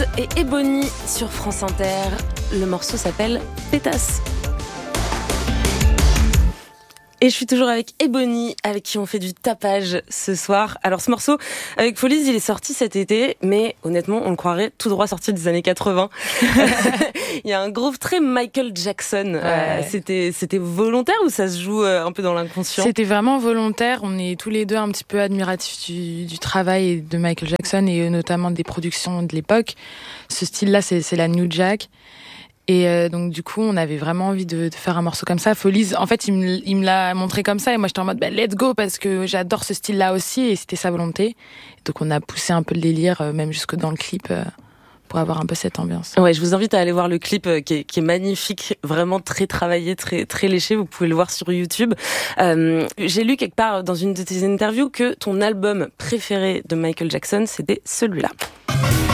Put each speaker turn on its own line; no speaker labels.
Follys et Ebony sur France Inter. Le morceau s'appelle Pétasse. Et je suis toujours avec Ebony, avec qui on fait du tapage ce soir. Alors ce morceau, avec Follys, il est sorti cet été, mais honnêtement, on le croirait tout droit sorti des années 80. Il y a un groove très Michael Jackson.
Ouais.
C'était volontaire ou ça se joue un peu dans l'inconscient ?
C'était vraiment volontaire. On est tous les deux un petit peu admiratifs du travail de Michael Jackson et notamment des productions de l'époque. Ce style-là, c'est la New Jack. Et donc du coup, on avait vraiment envie de faire un morceau comme ça. Follys, en fait, il me l'a montré comme ça et moi j'étais en mode let's go parce que j'adore ce style-là aussi et c'était sa volonté. Donc on a poussé un peu le délire, même jusque dans le clip, pour avoir un peu cette ambiance.
Ouais, je vous invite à aller voir le clip qui est magnifique, vraiment très travaillé, très très léché. Vous pouvez le voir sur YouTube. J'ai lu quelque part dans une de tes interviews que ton album préféré de Michael Jackson, c'était celui-là.